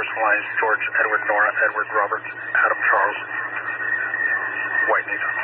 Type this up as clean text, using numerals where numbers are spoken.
personalized, George, Edward, Nora, Edward, Robert, Adam, Charles, White Nita.